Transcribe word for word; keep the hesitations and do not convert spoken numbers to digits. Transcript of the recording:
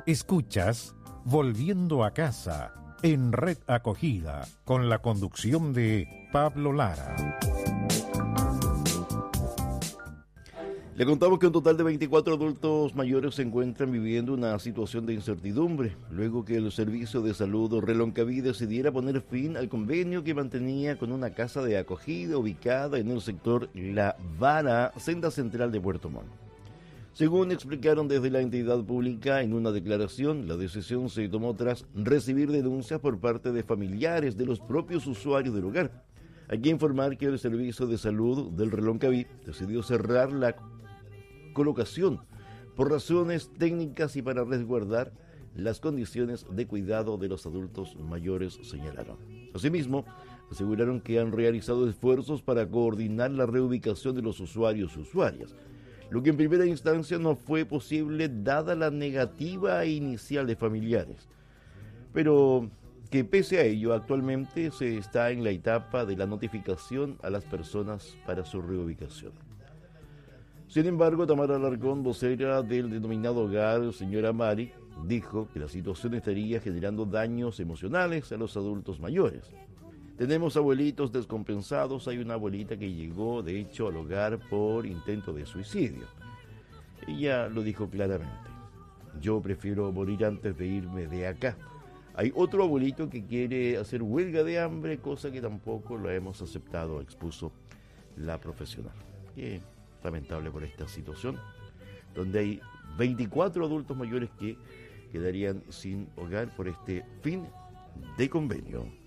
Escuchas Volviendo a Casa en Red Acogida con la conducción de Pablo Lara. Le contamos que un total de veinticuatro adultos mayores se encuentran viviendo una situación de incertidumbre, luego que el Servicio de Salud Reloncaví decidiera poner fin al convenio que mantenía con una casa de acogida ubicada en el sector La Vara, senda central de Puerto Montt. Según explicaron desde la entidad pública en una declaración, la decisión se tomó tras recibir denuncias por parte de familiares de los propios usuarios del lugar. Hay que informar que el Servicio de Salud del Reloncaví decidió cerrar la colocación por razones técnicas y para resguardar las condiciones de cuidado de los adultos mayores, señalaron. Asimismo, aseguraron que han realizado esfuerzos para coordinar la reubicación de los usuarios y usuarias, lo que en primera instancia no fue posible dada la negativa inicial de familiares, pero que pese a ello actualmente se está en la etapa de la notificación a las personas para su reubicación. Sin embargo, Tamara Alarcón, vocera del denominado hogar Señora Mari, dijo que la situación estaría generando daños emocionales a los adultos mayores. Tenemos abuelitos descompensados, hay una abuelita que llegó de hecho al hogar por intento de suicidio. Ella lo dijo claramente: yo prefiero morir antes de irme de acá. Hay otro abuelito que quiere hacer huelga de hambre, cosa que tampoco lo hemos aceptado, expuso la profesional. Qué lamentable por esta situación, donde hay veinticuatro adultos mayores que quedarían sin hogar por este fin de convenio.